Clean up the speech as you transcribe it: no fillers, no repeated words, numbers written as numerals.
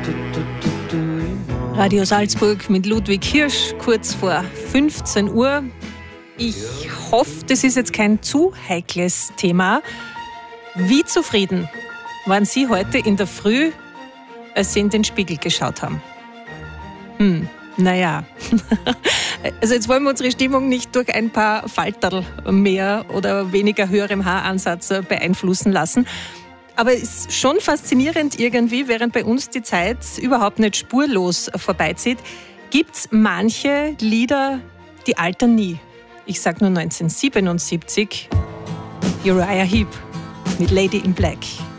Radio Salzburg mit Ludwig Hirsch, kurz vor 15 Uhr. Ich hoffe, das ist jetzt kein zu heikles Thema. Wie zufrieden waren Sie heute in der Früh, als Sie in den Spiegel geschaut haben? Naja, also jetzt wollen wir unsere Stimmung nicht durch ein paar Falterl mehr oder weniger höherem Haaransatz beeinflussen lassen. Aber es ist schon faszinierend irgendwie, während bei uns die Zeit überhaupt nicht spurlos vorbeizieht, gibt es manche Lieder, die altern nie. Ich sage nur 1977, Uriah Heep mit Lady in Black.